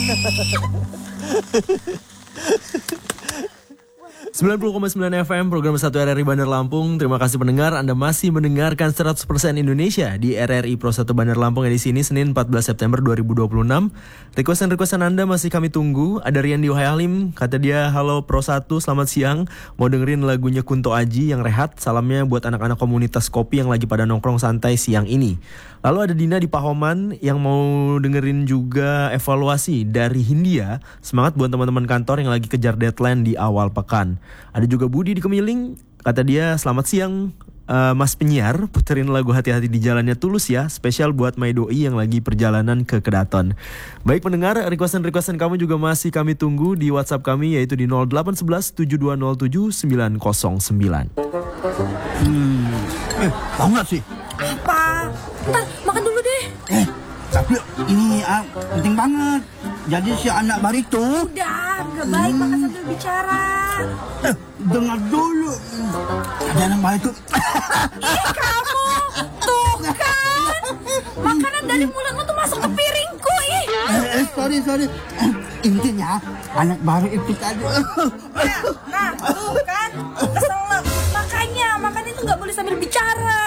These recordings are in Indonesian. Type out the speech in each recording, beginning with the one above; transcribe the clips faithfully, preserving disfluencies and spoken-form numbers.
sembilan puluh koma sembilan F M, program satu R R I Bandar Lampung. Terima kasih pendengar, Anda masih mendengarkan seratus persen Indonesia di R R I Pro satu Bandar Lampung edisi ini Senin empat belas September dua ribu dua puluh enam. Requestan-requestan Anda masih kami tunggu. Ada Rian Diwai Halim, kata dia, halo Pro satu, selamat siang. Mau dengerin lagunya Kunto Aji yang rehat. Salamnya buat anak-anak komunitas kopi yang lagi pada nongkrong santai siang ini. Lalu ada Dina di Pahoman yang mau dengerin juga evaluasi dari Hindia. Semangat buat teman-teman kantor yang lagi kejar deadline di awal pekan. Ada juga Budi di Kemiling, kata dia selamat siang uh, Mas penyiar, puterin lagu Hati-Hati di Jalannya Tulus ya, spesial buat My Doi yang lagi perjalanan ke Kedaton. Baik pendengar, requestan-requestan kamu juga masih kami tunggu di WhatsApp kami, yaitu di nol delapan satu satu tujuh dua nol tujuh sembilan nol sembilan. Hmm, eh, tahu gak sih? Apa? Ntar makan dulu deh. Eh, tapi ini ah, penting banget. Jadi si anak baru itu. Udah, gak baik hmm. makan sambil bicara. Eh, dengar dulu. Ada anak baru itu. Ih, kamu. Tuh kan. Makanan dari mulutmu tuh masuk ke piringku. Ih. Eh, eh sorry, sorry. Eh, intinya, anak baru itu tadi. Nah, nah, tuh kan. Keselak. Makanya, makan itu gak boleh sambil bicara.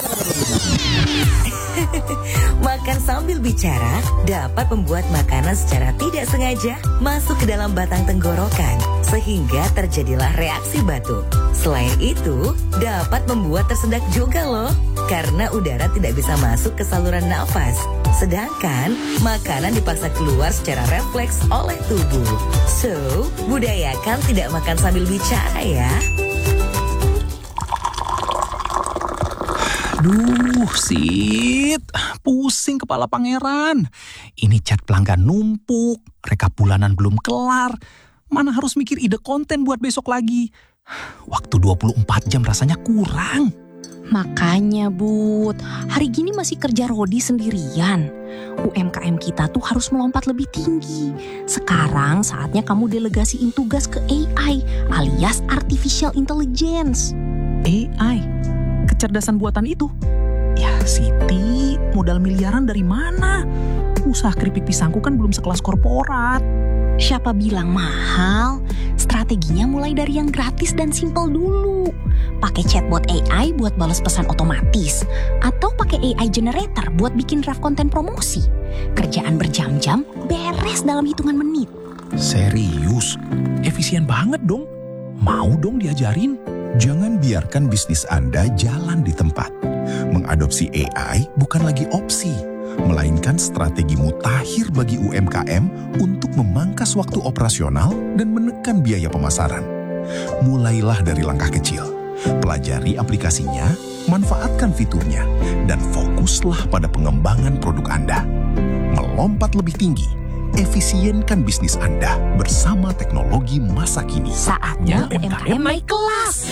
Makan sambil bicara dapat membuat makanan secara tidak sengaja masuk ke dalam batang tenggorokan sehingga terjadilah reaksi batuk. Selain itu, dapat membuat tersedak juga loh karena udara tidak bisa masuk ke saluran nafas. Sedangkan makanan dipaksa keluar secara refleks oleh tubuh. So, budayakan tidak makan sambil bicara ya. Duh, Sid, pusing kepala pangeran. Ini chat pelanggan numpuk, rekap bulanan belum kelar. Mana harus mikir ide konten buat besok lagi. Waktu dua puluh empat jam rasanya kurang. Makanya, Bud, hari gini masih kerja Rodi sendirian. U M K M kita tuh harus melompat lebih tinggi. Sekarang saatnya kamu delegasiin tugas ke A I alias Artificial Intelligence. A I? Kecerdasan buatan itu? Ya Siti, modal miliaran dari mana? Usaha keripik pisangku kan belum sekelas korporat. Siapa bilang mahal? Strateginya mulai dari yang gratis dan simple dulu. Pakai chatbot A I buat balas pesan otomatis. Atau pakai A I generator buat bikin draft konten promosi. Kerjaan berjam-jam, beres dalam hitungan menit. Serius? Efisien banget dong. Mau dong diajarin? Jangan biarkan bisnis Anda jalan di tempat. Mengadopsi A I bukan lagi opsi, melainkan strategi mutakhir bagi U M K M untuk memangkas waktu operasional dan menekan biaya pemasaran. Mulailah dari langkah kecil. Pelajari aplikasinya, manfaatkan fiturnya, dan fokuslah pada pengembangan produk Anda. Melompat lebih tinggi, efisienkan bisnis Anda bersama teknologi masa kini. Saatnya U M K M naik kelas.